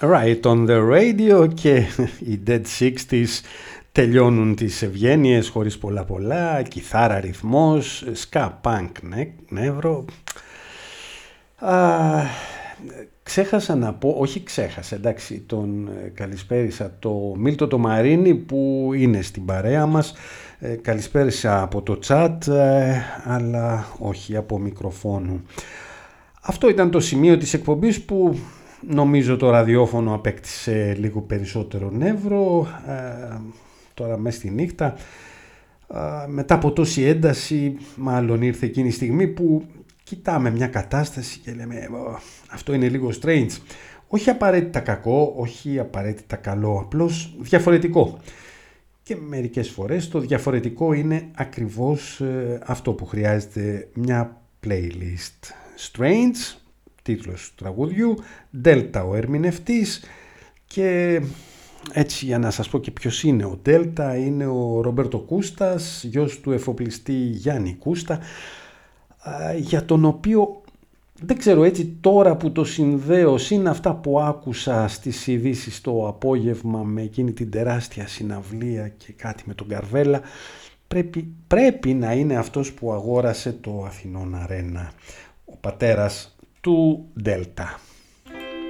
Right on the radio και οι Dead Sixties τελειώνουν τις ευγένειες χωρίς πολλά, κιθάρα, ρυθμός, ska, punk, νεύρο. Ξέχασα να πω, όχι ξέχασα, εντάξει, τον καλησπέρισα το Μίλτο το Μαρίνι που είναι στην παρέα μας, καλησπέρισα από το chat, αλλά όχι από μικροφόνου. Αυτό ήταν το σημείο της εκπομπής που νομίζω το ραδιόφωνο απέκτησε λίγο περισσότερο νεύρο, τώρα μες στη νύχτα. Μετά από τόση ένταση, μάλλον ήρθε εκείνη η στιγμή που κοιτάμε μια κατάσταση και λέμε αυτό είναι λίγο strange. Όχι απαραίτητα κακό, όχι απαραίτητα καλό, απλώς διαφορετικό. Και μερικές φορές το διαφορετικό είναι ακριβώς αυτό που χρειάζεται μια playlist. Strange, τίτλος του τραγουδιού, Delta ο ερμηνευτής, και έτσι για να σας πω και ποιος είναι ο Delta, είναι ο Ρομπέρτο Κούστας, γιος του εφοπλιστή Γιάννη Κούστα, για τον οποίο δεν ξέρω, έτσι τώρα που το συνδέω συν αυτά που άκουσα στις ειδήσεις το απόγευμα με εκείνη την τεράστια συναυλία και κάτι με τον Καρβέλα, πρέπει να είναι αυτός που αγόρασε το Αθηνών Αρένα, ο πατέρας του Delta.